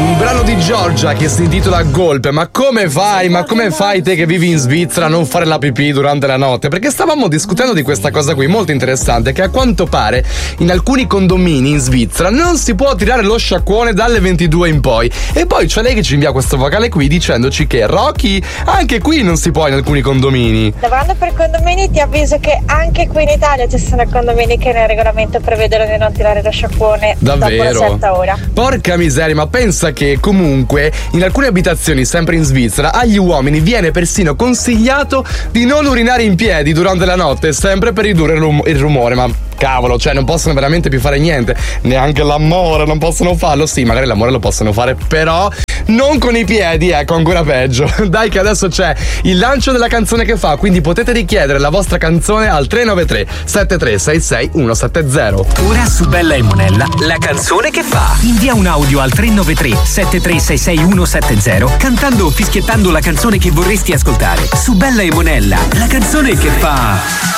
un brano di Giorgia che si intitola Golpe. Ma come fai te che vivi in Svizzera a non fare la pipì durante la notte? Perché stavamo discutendo di questa cosa qui molto interessante, che a quanto pare in alcuni condomini in Svizzera non si può tirare lo sciacquone dalle 22 in poi. E poi c'è lei che ci invia questo vocale qui dicendoci che Rocky, anche qui non si può in alcuni condomini. Lavorando per condomini ti avviso che anche qui in Italia ci sono condomini che nel regolamento prevedono di non tirare lo sciacquone davvero dopo una certa ora. Porca miseria, ma pensa che comunque in alcune abitazioni sempre in Svizzera agli uomini viene persino consigliato di non urinare in piedi durante la notte, sempre per ridurre il rumore. Ma cavolo, cioè non possono veramente più fare niente, neanche l'amore non possono farlo. Sì, magari l'amore lo possono fare, però non con i piedi, ecco, ancora peggio. Dai che adesso c'è il lancio della canzone che fa, quindi potete richiedere la vostra canzone al 393 7366 170. Ora su Bella e Monella, la canzone che fa. Invia un audio al 393 7366 170 cantando o fischiettando la canzone che vorresti ascoltare. Su Bella e Monella, la canzone che fa.